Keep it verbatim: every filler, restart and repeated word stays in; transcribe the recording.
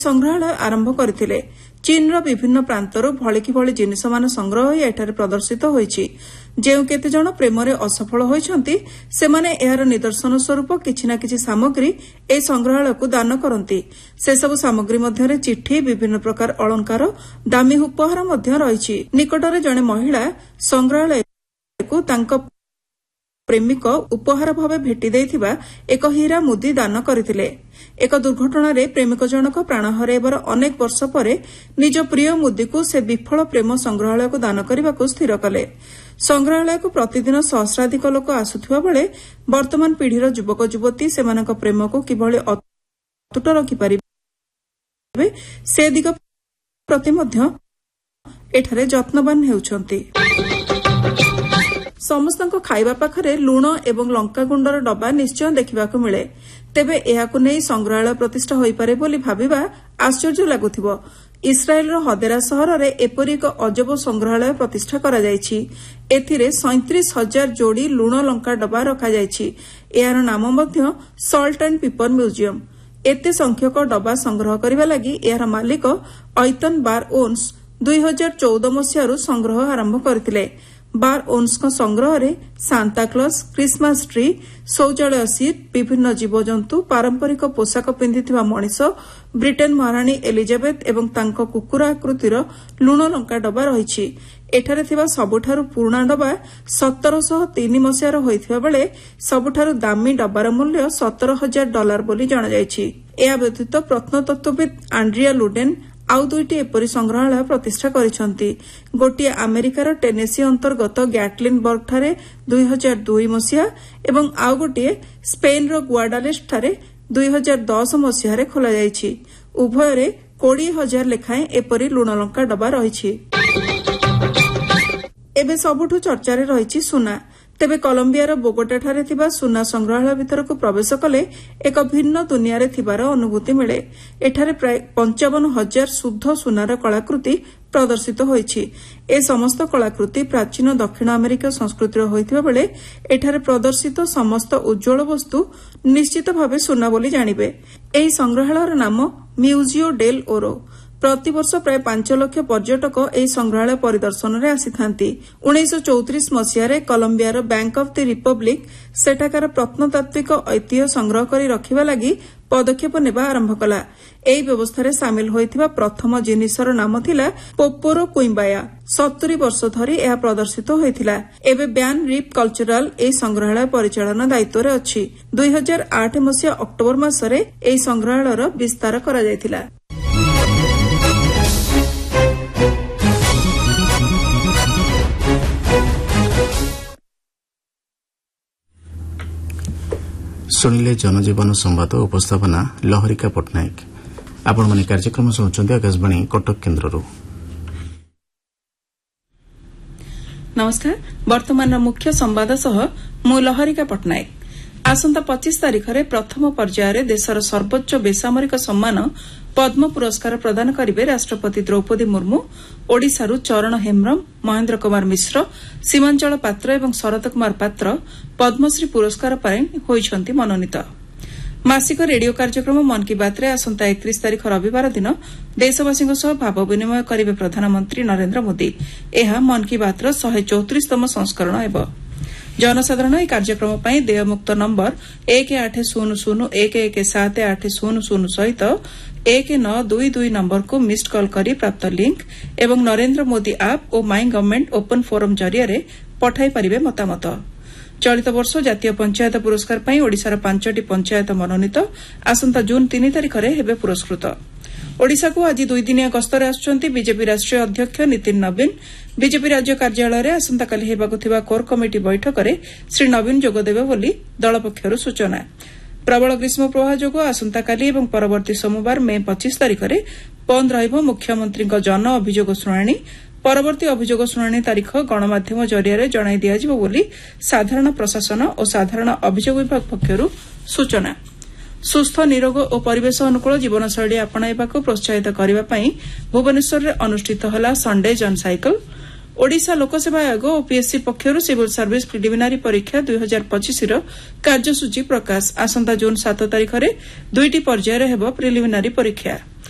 संग्रहालय आरंभ करथिले। चीनर विभिन्न प्रांतरू भलिकी भली जिनिसमान संग्रह होई एठारे प्रदर्शित होईछि। ଯେଉଁ କେତେଜଣ ପ୍ରେମରେ ଅସଫଳ ହୋଇଛନ୍ତି ସେମାନେ ଏହାର ନିଦର୍ଶନ ସ୍ୱରୂପ କିଛି ନା କିଛି ସାମଗ୍ରୀ ଏହି ସଂଗ୍ରହାଳୟକୁ ଦାନ କରନ୍ତି। ସେସବୁ ସାମଗ୍ରୀ ମଧ୍ୟରେ ଚିଠି, ବିଭିନ୍ନ ପ୍ରକାର ଅଳଙ୍କାର, ଦାମୀ ଉପହାର ମଧ୍ୟ ରହିଛି। ନିକଟରେ ଜଣେ ମହିଳା ସଂଗ୍ରହାଳୟକୁ ତାଙ୍କ ପ୍ରେମିକ ଉପହାର ଭାବେ ଭେଟି ଦେଇଥିବା ଏକ ହୀରା ମୁଦି ଦାନ କରିଥିଲେ। ଏକ ଦୁର୍ଘଟଣାରେ ପ୍ରେମିକ ଜଣକ ପ୍ରାଣ ହରାଇବାର ଅନେକ ବର୍ଷ ପରେ ନିଜ ପ୍ରିୟ ମୁଦିକୁ ସେ ବିଫଳ ପ୍ରେମ ସଂଗ୍ରହାଳୟକୁ ଦାନ କରିବାକୁ ସ୍ଥିର କଲେ। ସଂଗ୍ରହାଳୟକୁ ପ୍ରତିଦିନ ସହସ୍ରାଧିକ ଲୋକ ଆସୁଥିବା ବେଳେ ବର୍ତ୍ତମାନ ପିଢ଼ିର ଯୁବକ ଯୁବତୀ ସେମାନଙ୍କ ପ୍ରେମକୁ କିଭଳି ଅତୁଟ ରଖିପାରିବେ ସେ ଦିଗ ପ୍ରତି ମଧ୍ୟ ଏଠାରେ ଯତ୍ନବାନ ହେଉଛନ୍ତି। ସମସ୍ତଙ୍କ ଖାଇବା ପାଖରେ ଲୁଣ ଏବଂ ଲଙ୍କାଗୁଣ୍ଡର ଡବା ନିଶ୍ଚୟ ଦେଖିବାକୁ ମିଳେ। ତେବେ ଏହାକୁ ନେଇ ସଂଗ୍ରହାଳୟ ପ୍ରତିଷ୍ଠା ହୋଇପାରେ ବୋଲି ଭାବିବା ଆଶ୍ଚର୍ଯ୍ୟ ଲାଗୁଥିବ। ଇସ୍ରାଏଲର ହଦେରା ସହରରେ ଏପରି ଏକ ଅଜବ ସଂଗ୍ରହାଳୟ ପ୍ରତିଷ୍ଠା କରାଯାଇଛି। ଏଥିରେ ସଇଁତିରିଶ ହଜାର ଯୋଡ଼ି ଲୁଣ ଲଙ୍କା ଡବା ରଖାଯାଇଛି। ଏହାର ନାମ ମଧ୍ୟ ସଲ୍ଟ ଆଣ୍ଡ ପିପର ମ୍ୟୁଜିୟମ। ଏତେ ସଂଖ୍ୟକ ଡବା ସଂଗ୍ରହ କରିବା ଲାଗି ଏହାର ମାଲିକ ଐତନ ବାର ଓନ୍ସ ଦୁଇ ହଜାର ଚଉଦ ମସିହାରୁ ସଂଗ୍ରହ ଆରମ୍ଭ କରିଥିଲେ। ବାର ଓନ୍ସଙ୍କ ସଂଗ୍ରହରେ ସାନ୍ତାକ୍ଲଜ, କ୍ରିସମାସ ଟ୍ରି, ଶୌଚାଳୟ ସିଟ୍, ବିଭିନ୍ନ ଜୀବଜନ୍ତୁ, ପାରମ୍ପରିକ ପୋଷାକ ପିନ୍ଧିଥିବା ମଣିଷ, ବ୍ରିଟେନ୍ ମହାରାଣୀ ଏଲିଜାବେଥ ଏବଂ ତାଙ୍କ କୁକୁର ଆକୃତିର ଲୁଣ ଲଙ୍କା ଡବା ରହିଛି। ଏଠାରେ ଥିବା ସବୁଠାରୁ ପୁରୁଣା ଡବା ସତରଶହ ତିନି ମସିହାର ହୋଇଥିବା ବେଳେ ସବୁଠାରୁ ଦାମୀ ଡବାର ମୂଲ୍ୟ ସତର ହଜାର ଡଲାର ବୋଲି ଜଣାଯାଇଛି। ଏହା ବ୍ୟତୀତ ପ୍ରତ୍ନତତ୍ତ୍ୱବିତ୍ ଆଣ୍ଡ୍ରିଆ ଲୁଡେନ୍ ଆଉ ଦୁଇଟି ଏପରି ସଂଗ୍ରହାଳୟ ପ୍ରତିଷ୍ଠା କରିଛନ୍ତି। ଗୋଟିଏ ଆମେରିକାର ଟେନେସି ଅନ୍ତର୍ଗତ ଗ୍ୟାଟଲିନବର୍ଗଠାରେ ଦୁଇ ହଜାର ଦୁଇ ମସିହା ଏବଂ ଆଉ ଗୋଟିଏ ସ୍ପେନ୍ର ଗୁଆଡାଲେସ୍ଟଠାରେ ଦୁଇ ହଜାର ଦଶ ମସିହାରେ ଖୋଲାଯାଇଛି। ଉଭୟରେ କୋଡ଼ିଏ ହଜାର ଲେଖାଏଁ ଏପରି ଲୁଣଲଙ୍କା ଡବା ରହିଛି। ଏବେ ସବୁଠୁ ଚର୍ଚ୍ଚାରେ ରହିଛି ସୁନା। ତେବେ କଲମ୍ବିଆର ବୋଗୋଟାଠାରେ ଥିବା ସୁନା ସଂଗ୍ରହାଳୟ ଭିତରକୁ ପ୍ରବେଶ କଲେ ଏକ ଭିନ୍ନ ଦୁନିଆରେ ଥିବାର ଅନୁଭୂତି ମିଳେ। ଏଠାରେ ପ୍ରାୟ ପଞ୍ଚାବନ ହଜାର ଶୁଦ୍ଧ ସୁନାର କଳାକୃତି ପ୍ରଦର୍ଶିତ ହୋଇଛି। ଏ ସମସ୍ତ କଳାକୃତି ପ୍ରାଚୀନ ଦକ୍ଷିଣ ଆମେରିକୀୟ ସଂସ୍କୃତିର ହୋଇଥିବା ବେଳେ ଏଠାରେ ପ୍ରଦର୍ଶିତ ସମସ୍ତ ଉଜ୍ଜଳ ବସ୍ତୁ ନିଶ୍ଚିତ ଭାବେ ସୁନା ବୋଲି ଜାଣିବେ। ଏହି ସଂଗ୍ରହାଳୟର ନାମ ମ୍ୟୁଜିଓ ଡେଲ୍ ଓରୋ। ପ୍ରତିବର୍ଷ ପ୍ରାୟ ପାଞ୍ଚ ଲକ୍ଷ ପର୍ଯ୍ୟଟକ ଏହି ସଂଗ୍ରହାଳୟ ପରିଦର୍ଶନରେ ଆସିଥାନ୍ତି। ଉଣେଇଶହ ଚଉତିରିଶ ମସିହାରେ କଲମ୍ବିଆର ବ୍ୟାଙ୍କ ଅଫ୍ ଦି ରିପବ୍ଲିକ୍ ସେଠାକାର ପ୍ରତ୍ନତାତ୍ତ୍ୱିକ ଐତିହ୍ୟ ସଂଗ୍ରହ କରି ରଖିବା ଲାଗି ପଦକ୍ଷେପ ନେବା ଆରମ୍ଭ କଲା। ଏହି ବ୍ୟବସ୍ଥାରେ ସାମିଲ ହୋଇଥିବା ପ୍ରଥମ ଜିନିଷର ନାମ ଥିଲା ପୋପୋରୋ କୁଇମ୍ବାୟା। ସତୁରୀ ବର୍ଷ ଧରି ଏହା ପ୍ରଦର୍ଶିତ ହୋଇଥିଲା। ଏବେ ବ୍ୟାନ୍ ରିପ୍ କଲଚରାଲ ଏହି ସଂଗ୍ରହାଳୟ ପରିଚାଳନା ଦାୟିତ୍ୱରେ ଅଛି। ଦୁଇ ହଜାର ଆଠ ମସିହା ଅକ୍ଟୋବର ମାସରେ ଏହି ସଂଗ୍ରହାଳୟର ବିସ୍ତାର କରାଯାଇଥିଲା। ଶୁଣିଲେ ଜନଜୀବନ ସମ୍ବାଦ ଉପସ୍ଥାପନା ଲହରିକା ପଟ୍ଟନାୟକ। ଆପଣମାନେ କାର୍ଯ୍ୟକ୍ରମ ଶୁଣୁଛନ୍ତି ଆକାଶବାଣୀ କଟକ କେନ୍ଦ୍ରରୁ। ନମସ୍କାର। ବର୍ତ୍ତମାନର ମୁଖ୍ୟ ସମ୍ବାଦ ସହ ମୁଁ ଲହରିକା ପଟ୍ଟନାୟକ। ଆସନ୍ତା ପଚିଶ ତାରିଖରେ ପ୍ରଥମ ପର୍ଯ୍ୟାୟରେ ଦେଶର ସର୍ବୋଚ୍ଚ ବେସାମରିକ ସମ୍ମାନ ପଦ୍ମ ପୁରସ୍କାର ପ୍ରଦାନ କରିବେ ରାଷ୍ଟ୍ରପତି ଦ୍ରୌପଦୀ ମୁର୍ମୁ। ଓଡ଼ିଶାରୁ ଚରଣ ହେମ୍ରମ, ମହେନ୍ଦ୍ର କୁମାର ମିଶ୍ର, ସୀମାଞ୍ଚଳ ପାତ୍ର ଏବଂ ଶରତ କୁମାର ପାତ୍ର ପଦ୍ମଶ୍ରୀ ପୁରସ୍କାର ପାଇଁ ହୋଇଛନ୍ତି ମନୋନୀତ। ମାସିକ ରେଡିଓ କାର୍ଯ୍ୟକ୍ରମ ମନ୍ କି ବାତ୍ରେ ଆସନ୍ତା ଏକତିରିଶ ତାରିଖ ରବିବାର ଦିନ ଦେଶବାସୀଙ୍କ ସହ ଭାବ ବିନିମୟ କରିବେ ପ୍ରଧାନମନ୍ତ୍ରୀ ନରେନ୍ଦ୍ର ମୋଦି। ଏହା ମନ୍ କି ବାତ୍ର ଶହେ ଚଉତିରିଶତମ ସଂସ୍କରଣ ହେବ। ଜନସାଧାରଣ ଏହି କାର୍ଯ୍ୟକ୍ରମ ପାଇଁ ଦେୟମୁକ୍ତ ନମ୍ବର ଏକ ଆଠ ଶୂନ ଶୂନ ଏକ ଏକ ସାତ ଆଠ ଶୂନ ଶୂନ ସହିତ ଏକ ନଅ ଦୁଇ ଦୁଇ ନମ୍ବରକୁ ମିସ୍ଡ କଲ୍ କରି ପ୍ରାପ୍ତ ଲିଙ୍କ୍ ଏବଂ ନରେନ୍ଦ୍ର ମୋଦି ଆପ୍ ଓ ମାଇ ଗଭର୍ଣ୍ଣମେଣ୍ଟ ଓପନ୍ ଫୋରମ୍ ଜରିଆରେ ପଠାଇ ପାରିବେ ମତାମତ। ଚଳିତ ବର୍ଷ ଜାତୀୟ ପଞ୍ଚାୟତ ପୁରସ୍କାର ପାଇଁ ଓଡ଼ିଶାର ପାଞ୍ଚଟି ପଞ୍ଚାୟତ ମନୋନୀତ। ଆସନ୍ତା ଜୁନ୍ ତିନି ତାରିଖରେ ହେବେ ପୁରସ୍କୃତ। ଓଡ଼ିଶାକୁ ଆଜି ଦୁଇଦିନିଆ ଗସ୍ତରେ ଆସୁଛନ୍ତି ବିଜେପି ରାଷ୍ଟ୍ରୀୟ ଅଧ୍ୟକ୍ଷ ନୀତିନ ନବୀନ। ବିଜେପି ରାଜ୍ୟ କାର୍ଯ୍ୟାଳୟରେ ଆସନ୍ତାକାଲି ହେବାକୁ ଥିବା କୋର୍ କମିଟି ବୈଠକରେ ଶ୍ରୀ ନବୀନ ଯୋଗଦେବେ ବୋଲି ଦଳ ପକ୍ଷରୁ ସୂଚନା। ପ୍ରବଳ ଗ୍ରୀଷ୍ମ ପ୍ରବାହ ଯୋଗୁଁ ଆସନ୍ତାକାଲି ଏବଂ ପରବର୍ତ୍ତୀ ସୋମବାର ମେ ପଚିଶ ତାରିଖରେ ବନ୍ଦ ରହିବ ମୁଖ୍ୟମନ୍ତ୍ରୀଙ୍କ ଜନ ଅଭିଯୋଗ ଶୁଣାଣି। ପରବର୍ତ୍ତୀ ଅଭିଯୋଗ ଶୁଣାଣି ତାରିଖ ଗଣମାଧ୍ୟମ ଜରିଆରେ ଜଣାଇ ଦିଆଯିବ ବୋଲି ସାଧାରଣ ପ୍ରଶାସନ ଓ ସାଧାରଣ ଅଭିଯୋଗ ବିଭାଗ ପକ୍ଷରୁ ସୂଚନା। ସୁସ୍ଥ ନିରୋଗ ଓ ପରିବେଶ ଅନୁକୂଳ ଜୀବନଶୈଳୀ ଆପଣାଇବାକୁ ପ୍ରୋତ୍ସାହିତ କରିବା ପାଇଁ ଭୁବନେଶ୍ୱରରେ ଅନୁଷ୍ଠିତ ହେଲା ସଣ୍ଡେ ଜନ୍ ସାଇକେଲ। ଓଡ଼ିଶା ଲୋକସେବା ଆୟୋଗ ଓ ପିଏସ୍ସି ପକ୍ଷରୁ ସିଭିଲ ସର୍ଭିସ୍ ପ୍ରିଲିମିନାରୀ ପରୀକ୍ଷା ଦୁଇ ହଜାର ପଚିଶର କାର୍ଯ୍ୟସୂଚୀ ପ୍ରକାଶ। ଆସନ୍ତା ଜୁନ୍ ସାତ ତାରିଖରେ ଦୁଇଟି ପର୍ଯ୍ୟାୟରେ ହେବ ପ୍ରିଲିମିନାରୀ ପରୀକ୍ଷା।